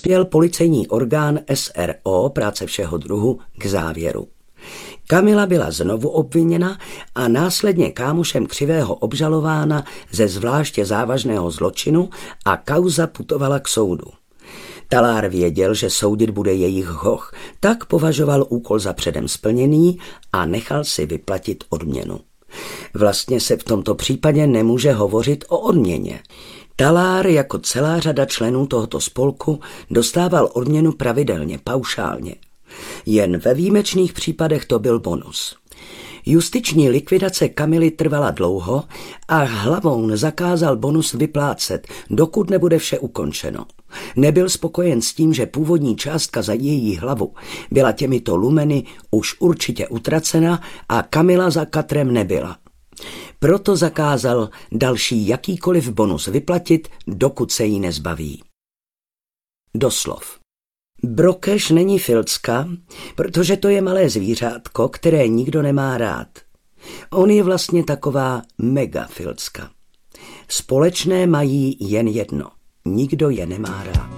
dospěl policejní orgán SRO práce všeho druhu k závěru. Kamila byla znovu obviněna a následně kámošem Křivého obžalována ze zvláště závažného zločinu a kauza putovala k soudu. Talár věděl, že soudit bude jejich hoch, tak považoval úkol za předem splněný a nechal si vyplatit odměnu. Vlastně se v tomto případě nemůže hovořit o odměně. Talár jako celá řada členů tohoto spolku dostával odměnu pravidelně, paušálně. Jen ve výjimečných případech to byl bonus. Justiční likvidace Kamily trvala dlouho a Hlavoun zakázal bonus vyplácet, dokud nebude vše ukončeno. Nebyl spokojen s tím, že původní částka za její hlavu byla těmito lumeny už určitě utracena a Kamila za katrem nebyla. Proto zakázal další jakýkoliv bonus vyplatit, dokud se jí nezbaví. Doslov. Brokeš není filcka, protože to je malé zvířátko, které nikdo nemá rád. On je vlastně taková mega filcka. Společné mají jen jedno. Nikdo je nemá rád.